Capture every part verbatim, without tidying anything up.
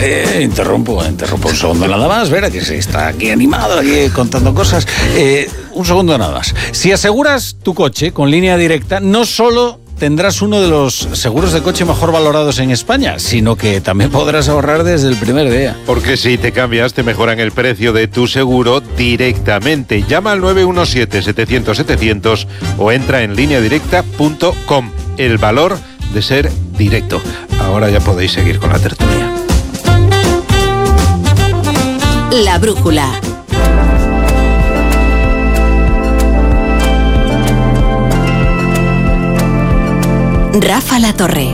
Eh, interrumpo, interrumpo un segundo nada más, verá que se está aquí animado, aquí contando cosas. Eh, un segundo nada más. Si aseguras tu coche con Línea Directa, no solo tendrás uno de los seguros de coche mejor valorados en España, sino que también podrás ahorrar desde el primer día. Porque si te cambias, te mejoran el precio de tu seguro directamente. Llama al nueve uno siete, setecientos, setecientos o entra en línea directa punto com. El valor de ser directo. Ahora ya podéis seguir con la tertulia. La brújula. Rafa La Torre.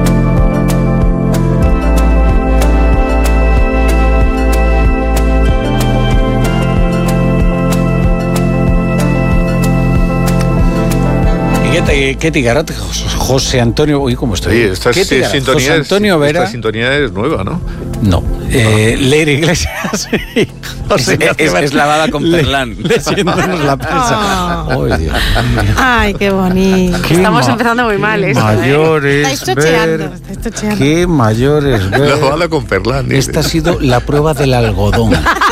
¿Qué, qué tigarate, José Antonio? Uy, ¿cómo estoy? Sí, esta, ¿Qué sí, sintonía José Antonio es, Vera. Esta sintonía es nueva, ¿no? No. Eh, Leire Iglesias. José, es, es, es lavada con perlán. Le, leyéndonos la prensa. Oh. Oh, Dios mío. Ay, qué bonito. Qué Estamos ma- empezando muy mal esto, mayores, ¿eh? Estáis chocheando, ver. estáis chocheando. Qué mayores, ver. Lavada con perlán. dice. Esta ha sido la prueba del algodón.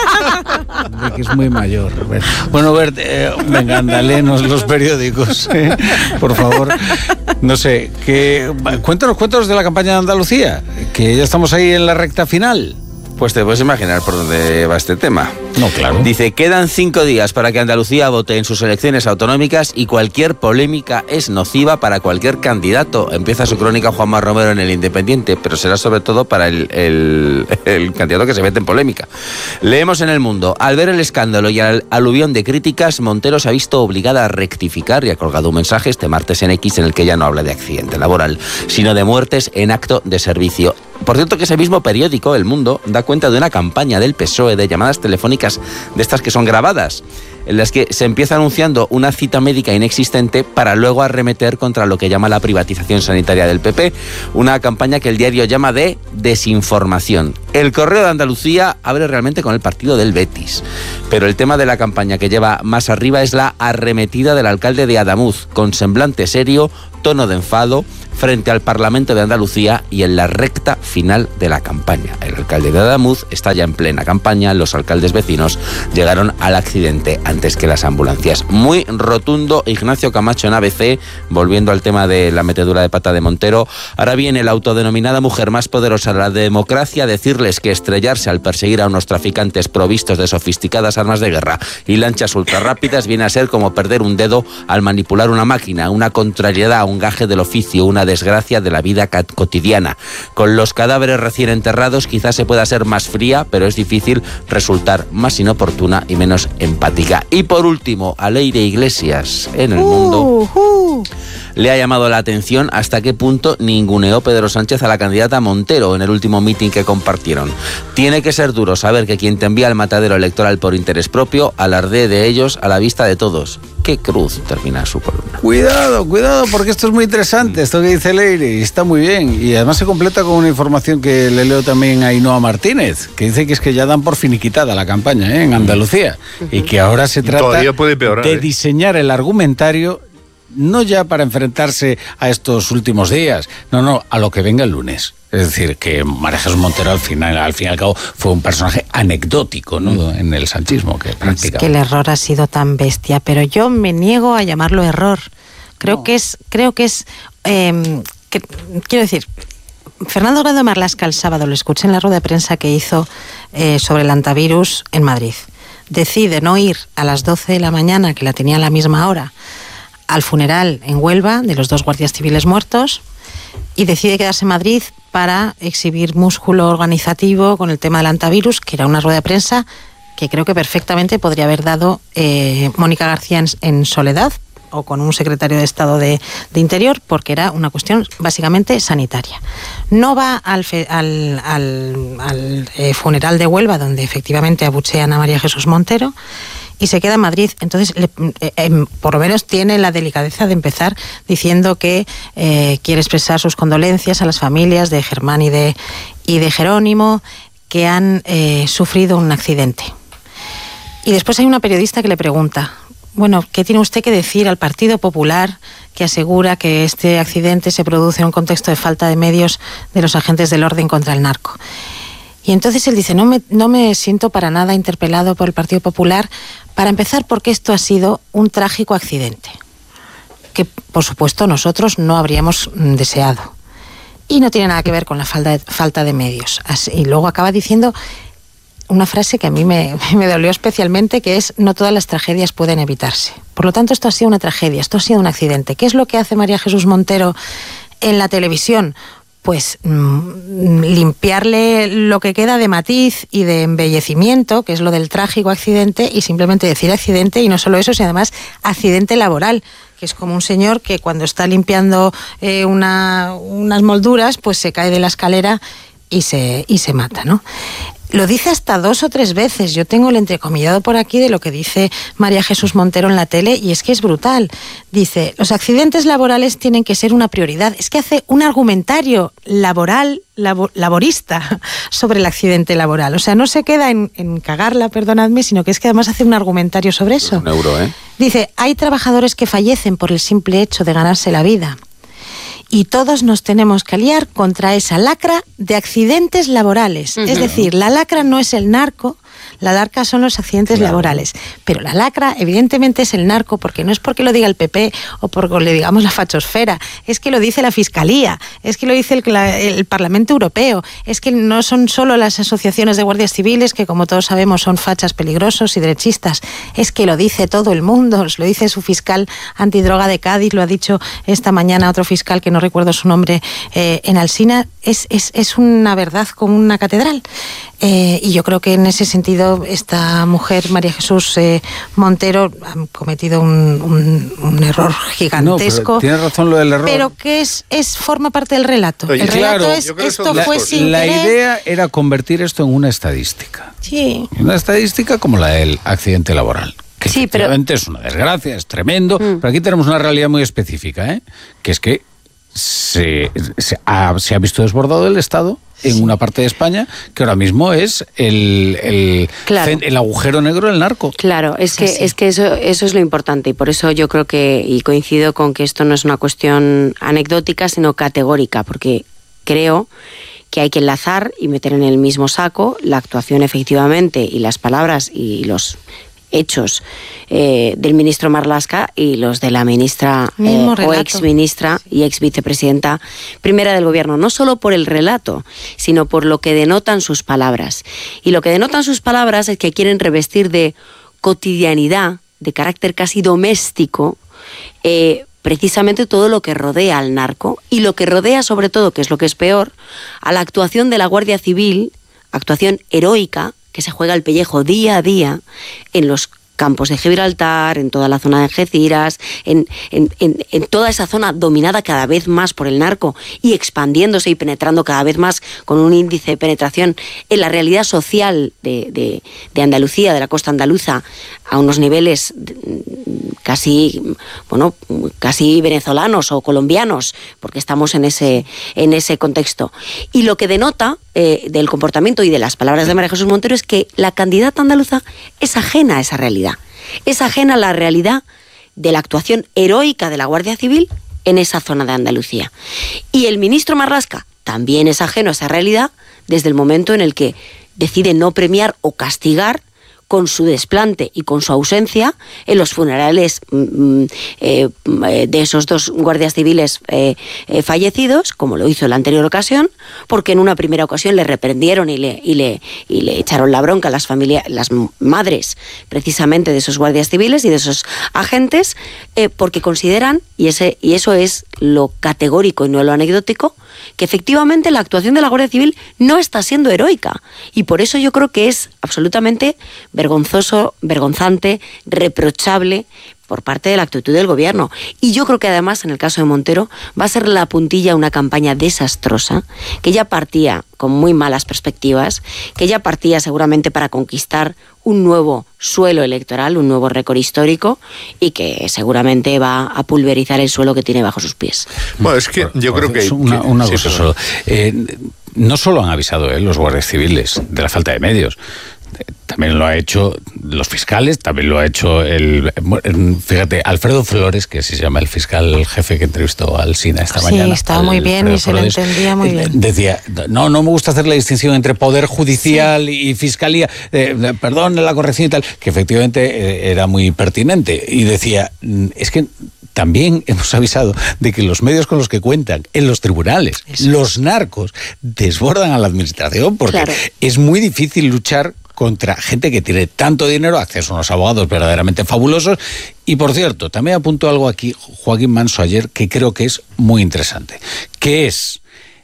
De que es muy mayor. Bueno, Bert, eh, venga, anda, léenos los periódicos, ¿eh? Por favor. No sé, que, cuéntanos, cuéntanos de la campaña de Andalucía, que ya estamos ahí en la recta final. Pues te puedes imaginar por dónde va este tema. No, claro. Dice, quedan cinco días para que Andalucía vote en sus elecciones autonómicas y cualquier polémica es nociva para cualquier candidato. Empieza su crónica Juanma Romero en El Independiente, pero será sobre todo para el, el, el candidato que se mete en polémica. Leemos en El Mundo, al ver el escándalo y al aluvión de críticas, Montero se ha visto obligada a rectificar y ha colgado un mensaje este martes en X en el que ya no habla de accidente laboral, sino de muertes en acto de servicio. Por cierto que ese mismo periódico, El Mundo, da cuenta de una campaña del P S O E de llamadas telefónicas de estas que son grabadas, en las que se empieza anunciando una cita médica inexistente para luego arremeter contra lo que llama la privatización sanitaria del P P, una campaña que el diario llama de desinformación. El Correo de Andalucía abre realmente con el partido del Betis, pero el tema de la campaña que lleva más arriba es la arremetida del alcalde de Adamuz, con semblante serio, tono de enfado, frente al Parlamento de Andalucía y en la recta final de la campaña. El alcalde de Adamuz está ya en plena campaña, los alcaldes vecinos llegaron al accidente antes que las ambulancias. Muy rotundo Ignacio Camacho en A B C, volviendo al tema de la metedura de pata de Montero. Ahora viene la autodenominada mujer más poderosa de la democracia a decirles que estrellarse al perseguir a unos traficantes provistos de sofisticadas armas de guerra y lanchas ultrarrápidas viene a ser como perder un dedo al manipular una máquina, una contrariedad a un gaje del oficio, una desgracia de la vida cotidiana. Con los cadáveres recién enterrados quizás se pueda ser más fría, pero es difícil resultar más inoportuna y menos empática. Y por último, a Leire Iglesias en El Mundo Uh, uh. le ha llamado la atención hasta qué punto ninguneó Pedro Sánchez a la candidata Montero en el último mitin que compartieron. Tiene que ser duro saber que quien te envía al matadero electoral por interés propio alardee de ellos a la vista de todos. Qué cruz, termina su columna. Cuidado, cuidado, porque esto es muy interesante, esto que dice Leire, y está muy bien. Y además se completa con una información que le leo también a Ainhoa Martínez, que dice que es que ya dan por finiquitada la campaña, ¿eh? En Andalucía, uh-huh. Y que ahora se trata Todavía puede empeorar, de ¿eh? diseñar el argumentario, no ya para enfrentarse a estos últimos días, no, no, a lo que venga el lunes. Es decir, que María Jesús Montero al final, al fin y al cabo, fue un personaje anecdótico, ¿no? En el sanchismo que practicaba. Es que el error ha sido tan bestia, pero yo me niego a llamarlo error. Creo no. que es, creo que es, eh, que, quiero decir, Fernando Grande Marlaska el sábado, lo escuché en la rueda de prensa que hizo eh, sobre el antivirus en Madrid. Decide no ir a las doce de la mañana, que la tenía a la misma hora, al funeral en Huelva de los dos guardias civiles muertos, y decide quedarse en Madrid para exhibir músculo organizativo con el tema del antivirus, que era una rueda de prensa que creo que perfectamente podría haber dado eh, Mónica García en, en soledad o con un secretario de Estado de, de Interior, porque era una cuestión básicamente sanitaria. No va al, fe, al, al, al eh, funeral de Huelva, donde efectivamente abuchean a María Jesús Montero, y se queda en Madrid. Entonces, le, eh, eh, por lo menos tiene la delicadeza de empezar diciendo que eh, quiere expresar sus condolencias a las familias de Germán y de, y de Jerónimo, que han eh, sufrido un accidente. Y después hay una periodista que le pregunta, bueno, ¿qué tiene usted que decir al Partido Popular que asegura que este accidente se produce en un contexto de falta de medios de los agentes del orden contra el narco? Y entonces él dice, no me, no me siento para nada interpelado por el Partido Popular, para empezar porque esto ha sido un trágico accidente, que por supuesto nosotros no habríamos deseado. Y no tiene nada que ver con la falta de, falta de medios. Así, y luego acaba diciendo una frase que a mí me, me dolió especialmente, que es: no todas las tragedias pueden evitarse. Por lo tanto, esto ha sido una tragedia, esto ha sido un accidente. ¿Qué es lo que hace María Jesús Montero en la televisión? Pues mmm, limpiarle lo que queda de matiz y de embellecimiento, que es lo del trágico accidente, y simplemente decir accidente, y no solo eso, sino además accidente laboral, que es como un señor que cuando está limpiando eh, una, unas molduras, pues se cae de la escalera y se, y se mata, ¿no? Lo dice hasta dos o tres veces. Yo tengo el entrecomillado por aquí de lo que dice María Jesús Montero en la tele, y es que es brutal. Dice, los accidentes laborales tienen que ser una prioridad. Es que hace un argumentario laboral, labo, laborista sobre el accidente laboral. O sea, no se queda en, en cagarla, perdonadme, sino que es que además hace un argumentario sobre eso. Un euro, ¿eh? Dice, hay trabajadores que fallecen por el simple hecho de ganarse la vida. Y todos nos tenemos que aliar contra esa lacra de accidentes laborales. Uh-huh. Es decir, la lacra no es el narco, la lacra son los accidentes claro. laborales. Pero la lacra, evidentemente, es el narco, porque no es porque lo diga el P P o porque le digamos la fachosfera, es que lo dice la Fiscalía, es que lo dice el, el Parlamento Europeo, es que no son solo las asociaciones de guardias civiles, que como todos sabemos son fachas peligrosos y derechistas, es que lo dice todo el mundo, lo dice su fiscal antidroga de Cádiz, lo ha dicho esta mañana otro fiscal que no recuerdo su nombre eh, en Alsina. Es, es, es una verdad como una catedral. Eh, y yo creo que en ese sentido esta mujer, María Jesús eh, Montero, ha cometido un, un, un error gigantesco. No, tiene razón lo del error. Pero que es, es forma parte del relato. Oye, el relato claro, es, esto la, fue sin La querer. idea era convertir esto en una estadística. Sí. Una estadística como la del accidente laboral. Que sí, efectivamente pero... es una desgracia, es tremendo. Mm. Pero aquí tenemos una realidad muy específica, ¿eh? Que es que se, se, ha, se ha visto desbordado el Estado en sí. una parte de España que ahora mismo es el, el, claro. el agujero negro del narco. Claro, es que, sí. es que eso, eso es lo importante, y por eso yo creo que, y coincido con que esto no es una cuestión anecdótica, sino categórica, porque creo que hay que enlazar y meter en el mismo saco la actuación efectivamente y las palabras y los hechos eh, del ministro Marlaska y los de la ministra eh, o exministra y ex vicepresidenta primera del gobierno, no solo por el relato, sino por lo que denotan sus palabras. Y lo que denotan sus palabras es que quieren revestir de cotidianidad, de carácter casi doméstico, eh, precisamente todo lo que rodea al narco y lo que rodea sobre todo, que es lo que es peor, a la actuación de la Guardia Civil, actuación heroica, que se juega el pellejo día a día en los campos de Gibraltar, en toda la zona de Algeciras, en, en, en, en toda esa zona dominada cada vez más por el narco y expandiéndose y penetrando cada vez más con un índice de penetración en la realidad social de, de, de Andalucía, de la costa andaluza, a unos niveles casi, bueno, casi venezolanos o colombianos, porque estamos en ese, en ese contexto. Y lo que denota eh, del comportamiento y de las palabras de María Jesús Montero es que la candidata andaluza es ajena a esa realidad, es ajena a la realidad de la actuación heroica de la Guardia Civil en esa zona de Andalucía. Y el ministro Marlaska también es ajeno a esa realidad desde el momento en el que decide no premiar o castigar con su desplante y con su ausencia en los funerales mm, eh, de esos dos guardias civiles eh, eh, fallecidos, como lo hizo en la anterior ocasión, porque en una primera ocasión le reprendieron y le, y le, y le echaron la bronca a las familias, las madres precisamente de esos guardias civiles y de esos agentes, eh, porque consideran, y, ese, y eso es lo categórico y no lo anecdótico, que efectivamente la actuación de la Guardia Civil no está siendo heroica. Y por eso yo creo que es absolutamente vergonzoso, vergonzante, reprochable por parte de la actitud del gobierno. Y yo creo que además, en el caso de Montero, va a ser la puntilla una campaña desastrosa, que ya partía con muy malas perspectivas, que ya partía seguramente para conquistar un nuevo suelo electoral, un nuevo récord histórico, y que seguramente va a pulverizar el suelo que tiene bajo sus pies. Bueno, es que yo creo que... Una, una sí, cosa solo. Eh, no solo han avisado eh, los guardias civiles de la falta de medios, también lo ha hecho los fiscales, también lo ha hecho el... Fíjate, Alfredo Flores, que se llama el fiscal jefe que entrevistó al Sina esta sí, mañana. Sí, estaba muy bien Alfredo y se Flores, lo entendía muy bien. Decía, no, no me gusta hacer la distinción entre poder judicial sí. y fiscalía, eh, perdón, la corrección y tal, que efectivamente eh, era muy pertinente. Y decía, es que también hemos avisado de que los medios con los que cuentan en los tribunales, Eso. los narcos, desbordan a la administración porque claro. es muy difícil luchar contra gente que tiene tanto dinero, acceso a unos abogados verdaderamente fabulosos. Y por cierto, también apuntó algo aquí Joaquín Manso ayer que creo que es muy interesante, que es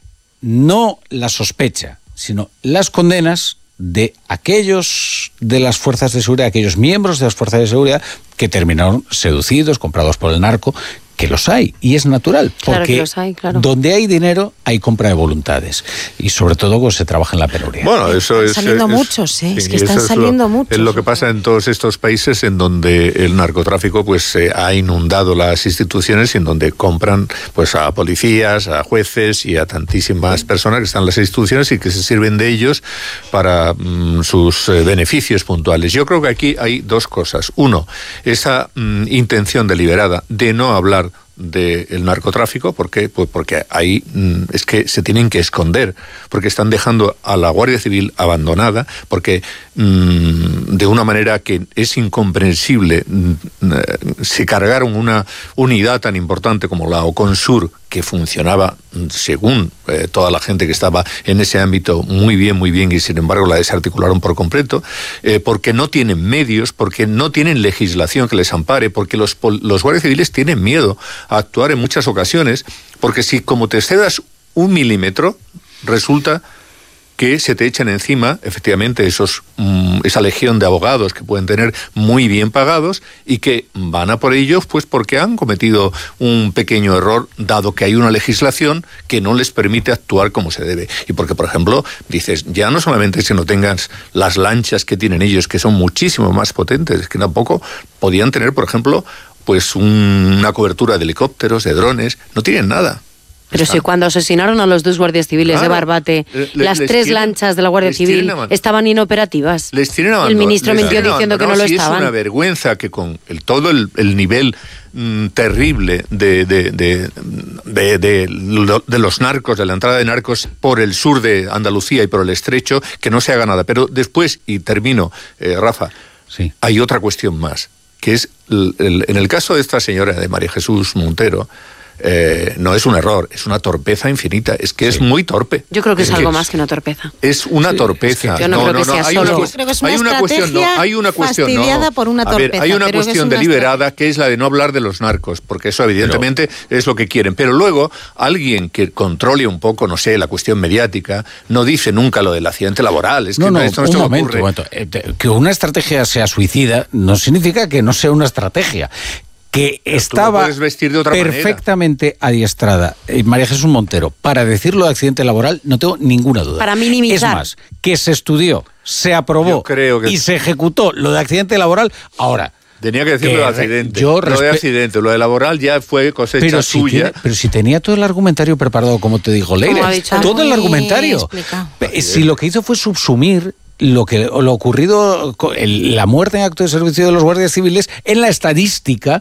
no la sospecha, sino las condenas de aquellos de las fuerzas de seguridad, aquellos miembros de las fuerzas de seguridad que terminaron seducidos, comprados por el narco, que los hay, y es natural, porque claro que los hay, claro. donde hay dinero hay compra de voluntades, y sobre todo cuando se trabaja en la penuria. Bueno, eso están es... saliendo es, muchos, ¿eh? Sí, es que están saliendo lo, muchos. Es lo que pasa en todos estos países en donde el narcotráfico pues eh, ha inundado las instituciones y en donde compran pues a policías, a jueces y a tantísimas personas que están en las instituciones y que se sirven de ellos para mm, sus eh, beneficios puntuales. Yo creo que aquí hay dos cosas. Uno, esa mm, intención deliberada de no hablar del narcotráfico. ¿Por qué? Pues porque ahí mm, es que se tienen que esconder, porque están dejando a la Guardia Civil abandonada, porque mm, de una manera que es incomprensible mm, se cargaron una unidad tan importante como la Oconsur, que funcionaba según eh, toda la gente que estaba en ese ámbito muy bien, muy bien, y sin embargo la desarticularon por completo, eh, porque no tienen medios, porque no tienen legislación que les ampare, porque los, los guardias civiles tienen miedo a actuar en muchas ocasiones, porque si como te cedas un milímetro, resulta que se te echan encima, efectivamente, esos mm, esa legión de abogados que pueden tener muy bien pagados y que van a por ellos pues porque han cometido un pequeño error, dado que hay una legislación que no les permite actuar como se debe. Y porque, por ejemplo, dices, ya no solamente si no tengas las lanchas que tienen ellos, que son muchísimo más potentes, es que tampoco podían tener, por ejemplo, pues un, una cobertura de helicópteros, de drones, no tienen nada. Pero si cuando asesinaron a los dos guardias civiles claro, de Barbate, le, las tres tienen, lanchas de la Guardia Civil estaban inoperativas. Les tienen abandonado. El ministro les mintió diciendo que no, no lo si estaban. Es una vergüenza que con el, todo el, el nivel mm, terrible de, de, de, de, de, de, de los narcos, de la entrada de narcos por el sur de Andalucía y por el estrecho, que no se haga nada. Pero después, y termino, eh, Rafa, sí. hay otra cuestión más, que es el, el, en el caso de esta señora, de María Jesús Montero, Eh, no es un error, es una torpeza infinita, es que sí. es muy torpe. Yo creo que es, es algo que más que una torpeza. Es una sí, torpeza. Es que yo no, no creo no, que sea no, hay solo. Una, creo que es una hay una cuestión, no, hay una cuestión, no. por una torpeza, a ver, hay una cuestión que es deliberada una... que es la de no hablar de los narcos, porque eso evidentemente pero... es lo que quieren. Pero luego alguien que controle un poco, no sé, la cuestión mediática, no dice nunca lo del accidente laboral. Es que no, no, esto no un se momento, un momento. Que una estrategia sea suicida no significa que no sea una estrategia. Que pero estaba vestir de otra perfectamente manera. adiestrada eh, María Jesús Montero para decirlo de accidente laboral, no tengo ninguna duda. Para minimizar. Es más, que se estudió, se aprobó creo que... y se ejecutó lo de accidente laboral, ahora... Tenía que decirlo de accidente. Yo lo de accidente, lo de laboral ya fue cosecha pero si suya. Tiene, pero si tenía todo el argumentario preparado, como te dijo Leire, todo el argumentario. Si lo que hizo fue subsumir lo que lo ocurrido, el, la muerte en acto de servicio de los guardias civiles en la estadística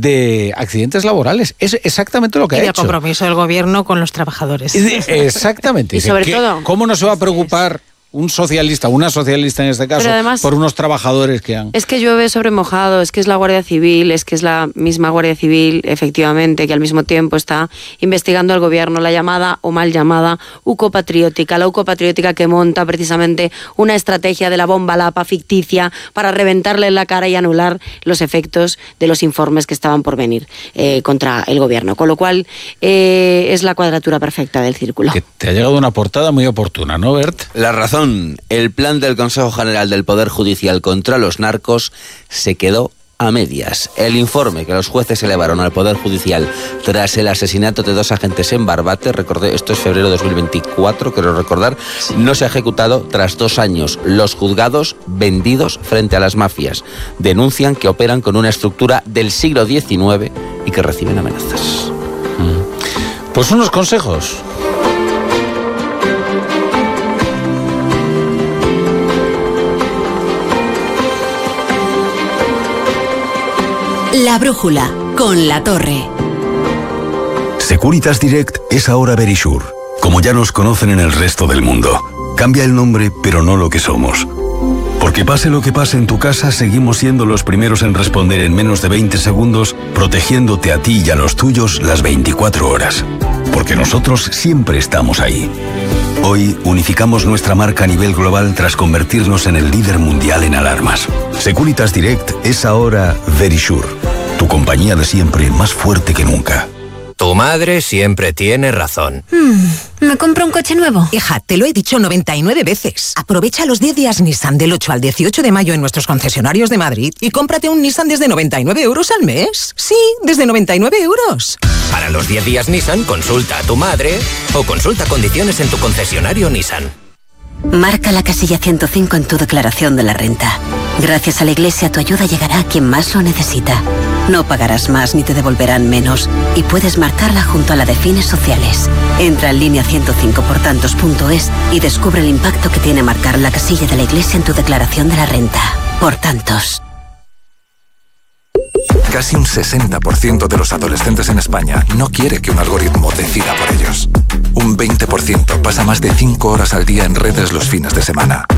de accidentes laborales. Es exactamente lo que y ha el hecho. El compromiso del gobierno con los trabajadores. Exactamente. Y sobre todo... ¿Cómo no se va a preocupar un socialista, una socialista en este caso, además, por unos trabajadores que han... Es que llueve sobre mojado, es que es la Guardia Civil, es que es la misma Guardia Civil, efectivamente, que al mismo tiempo está investigando al gobierno, la llamada o mal llamada U C O patriótica, la U C O patriótica que monta precisamente una estrategia de la bomba lapa ficticia para reventarle en la cara y anular los efectos de los informes que estaban por venir eh, contra el gobierno. Con lo cual, eh, es la cuadratura perfecta del círculo. Que te ha llegado una portada muy oportuna, ¿no, Bert? La razón. El plan del Consejo General del Poder Judicial contra los narcos se quedó a medias. El informe que los jueces elevaron al Poder Judicial tras el asesinato de dos agentes en Barbate, recordé, esto es febrero de dos mil veinticuatro, quiero recordar, sí. no se ha ejecutado tras dos años. Los juzgados vendidos frente a las mafias denuncian que operan con una estructura del siglo diecinueve y que reciben amenazas. Pues unos consejos. La brújula, con La Torre. Securitas Direct es ahora Verisure. Como ya nos conocen en el resto del mundo. Cambia el nombre, pero no lo que somos. Porque pase lo que pase en tu casa, seguimos siendo los primeros en responder en menos de veinte segundos, protegiéndote a ti y a los tuyos las veinticuatro horas. Porque nosotros siempre estamos ahí. Hoy unificamos nuestra marca a nivel global tras convertirnos en el líder mundial en alarmas. Securitas Direct es ahora Verisure, tu compañía de siempre más fuerte que nunca. Tu madre siempre tiene razón. Hmm, ¿me compro un coche nuevo? Hija, te lo he dicho noventa y nueve veces. Aprovecha los diez días Nissan del ocho al dieciocho de mayo en nuestros concesionarios de Madrid y cómprate un Nissan desde noventa y nueve euros al mes. Sí, desde noventa y nueve euros. Para los diez días Nissan, consulta a tu madre o consulta condiciones en tu concesionario Nissan. Marca la casilla ciento cinco en tu declaración de la renta. Gracias a la Iglesia, tu ayuda llegará a quien más lo necesita. No pagarás más ni te devolverán menos. Y puedes marcarla junto a la de fines sociales. Entra en línea ciento cinco por tantos punto es y descubre el impacto que tiene marcar la casilla de la Iglesia en tu declaración de la renta. Por tantos. Casi un sesenta por ciento de los adolescentes en España no quiere que un algoritmo decida por ellos. Un veinte por ciento pasa más de cinco horas al día en redes los fines de semana.